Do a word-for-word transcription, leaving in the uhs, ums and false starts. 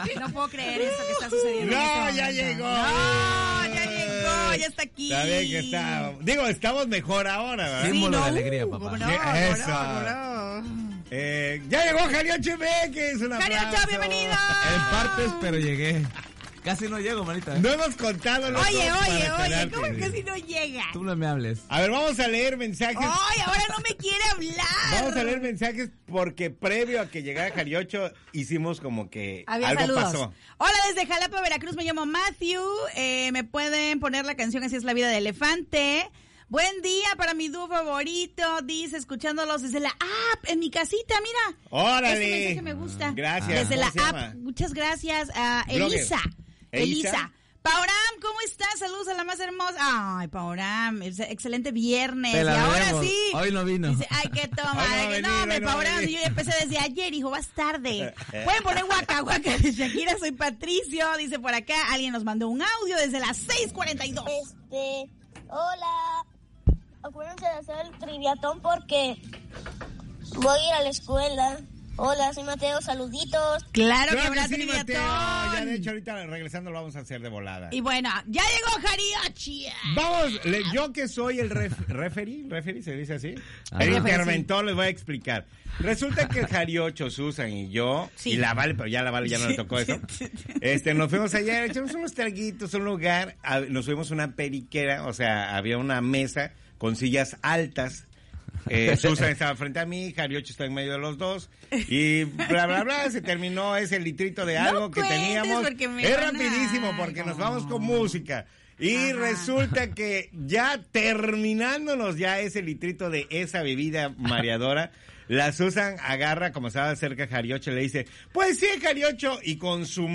No puedo creer esto que está sucediendo. No, en ya este llegó. No, ya llegó, ya está aquí. Está bien que está. Digo, estamos mejor ahora, ¿verdad? Símbolo Sí, no, de alegría, uh, papá. ¿cómo no? ¿Qué? ¿Cómo Eso. no? ¿Cómo no? Eh, ya llegó Jariocho Méndez, un aplauso. Jariocho, bienvenido. En partes, pero llegué. Casi no llego, manita. ¿eh? No hemos contado los Oye, dos oye, para oye, enterarte. ¿cómo que si no llega? Tú no me hables. A ver, vamos a leer mensajes. Ay, ahora no me quiere hablar. Vamos a leer mensajes porque previo a que llegara Jariocho hicimos como que Había algo saludos. pasó. Hola, desde Jalapa, Veracruz, me llamo Matthew. Eh, me pueden poner la canción Así es la vida de elefante. Buen día para mi dúo favorito, dice, escuchándolos desde la app, en mi casita, mira. ¡Órale! Ese mensaje me gusta. Gracias. Desde la ¿Cómo se app, llama? muchas gracias a Blogger. Elisa. ¿Elisa? Elisa. Pauram, ¿cómo estás? Saludos a la más hermosa. Ay, Pauram, es- excelente viernes. Te Y la ahora debemos. sí. Hoy no vino. Dice, ay, qué toma. Hoy no va a que venir, no, hombre, hoy no va a Pauram, venir. yo ya empecé desde ayer, hijo, vas tarde. Pueden poner guaca, guaca de Shakira, soy Patricio. Dice por acá, alguien nos mandó un audio desde las seis cuarenta y dos. Este, hola. Acuérdense de hacer el triviatón porque voy a ir a la escuela. Hola, soy Mateo, saluditos. Claro, que Claro habrá que sí, triviatón. Mateo. Ya de hecho ahorita regresando lo vamos a hacer de volada. Y bueno, ya llegó Jariochi. Vamos, le- yo que soy el ref, referee, referee se dice así, Ah. el Referee, interventor, les voy a explicar. Resulta que Jariocho, Susan y yo, Sí. y la Vale, pero ya la Vale ya no le tocó eso, este, nos fuimos allá, echamos unos traguitos, un lugar, a- nos fuimos a una periquera, o sea, había una mesa con sillas altas. Eh, Susan estaba frente a mí, Jariocho estaba en medio de los dos y bla bla bla, se terminó ese litrito de algo No que cuentes, teníamos. porque me Es van a- rapidísimo porque nos vamos con música. Y Ajá. resulta que ya terminándonos ya ese litrito de esa bebida mareadora, la Susan agarra, como estaba cerca Jariocho, le dice, pues sí, Jariocho, y con su